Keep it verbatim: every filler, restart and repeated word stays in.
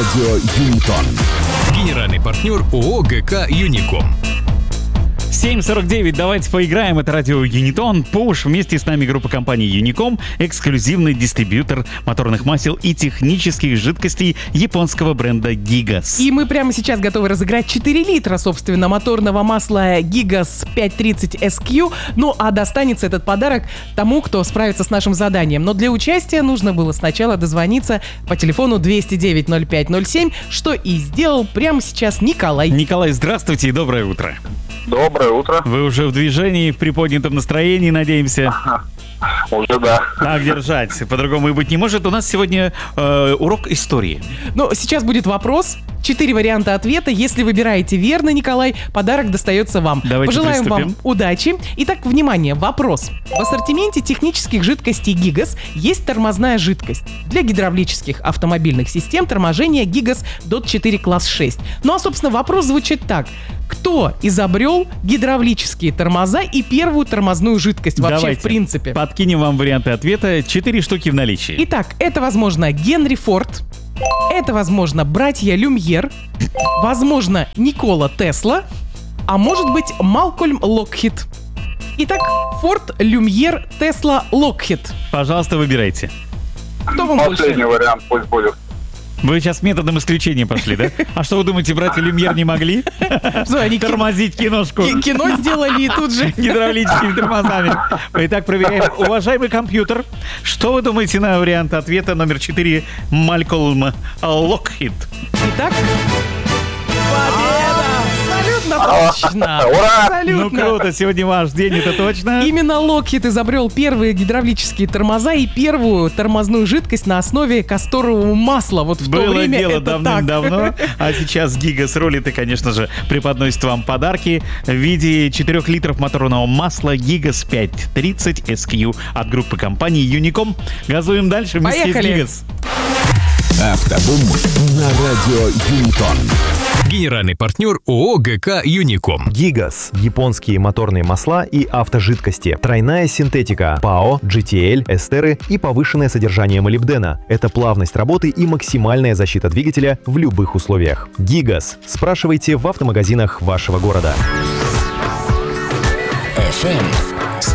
радио Юнитон. Генеральный партнер ООО ГК «Юником». семь сорок девять, давайте поиграем. Это радио Юнитон. Пуш. Вместе с нами группа компании Юником, эксклюзивный дистрибьютор моторных масел и технических жидкостей японского бренда Гигас. И мы прямо сейчас готовы разыграть четыре литра, собственно, моторного масла Гигас пятьсот тридцать эс кью. Ну, а достанется этот подарок тому, кто справится с нашим заданием. Но для участия нужно было сначала дозвониться по телефону двести девять ноль пять ноль семь, что и сделал прямо сейчас Николай. Николай, здравствуйте и доброе утро. Доброе утро. Вы уже в движении, в приподнятом настроении, надеемся? Уже да. Так держать, по-другому и быть не может. У нас сегодня э, урок истории. Ну, сейчас будет вопрос. Четыре варианта ответа. Если выбираете верно, Николай, подарок достается вам. Давайте Пожелаем приступим. вам удачи. Итак, внимание, вопрос. В ассортименте технических жидкостей Гигас есть тормозная жидкость. Для гидравлических автомобильных систем торможения Гигас дот четыре класс шесть. Ну а, собственно, вопрос звучит так. Кто изобрел гидравлические тормоза и первую тормозную жидкость вообще Давайте в принципе? подкинем вам варианты ответа. Четыре штуки в наличии. Итак, это, возможно, Генри Форд. Это, возможно, братья Люмьер. Возможно, Никола Тесла. А может быть, Малкольм Локхит. Итак, Форд, Люмьер, Тесла, Локхит. Пожалуйста, выбирайте. Кто вам Последний больше? вариант пусть будет. Вы сейчас методом исключения пошли, да? А что вы думаете, братья Люмьер не могли Что, они ки- тормозить киношку ки- кино сделали и тут же... гидравлическими тормозами? Итак, проверяем. Уважаемый компьютер, что вы думаете на вариант ответа номер четыре Малкольм Локхит? Итак, победа! Абсолютно точно! Ура! Абсолютно! Ну круто, сегодня ваш день, это точно. Именно Локхит изобрел первые гидравлические тормоза и первую тормозную жидкость на основе касторового масла. Вот в то Было время дело это давным-давно, а сейчас Гигас рулит и, конечно же, преподносит вам подарки в виде четырёх литров моторного масла Гигас пятьсот тридцать эс кью от группы компании Юником. Газуем дальше вместе Поехали. с Гигас. Автобум на радио Юнитон. Генеральный партнер ООО ГК «Юником». Гигас. Японские моторные масла и автожидкости. Тройная синтетика. ПАО, джи ти эл, эстеры и повышенное содержание молибдена. Это плавность работы и максимальная защита двигателя в любых условиях. Гигас. Спрашивайте в автомагазинах вашего города. эф эм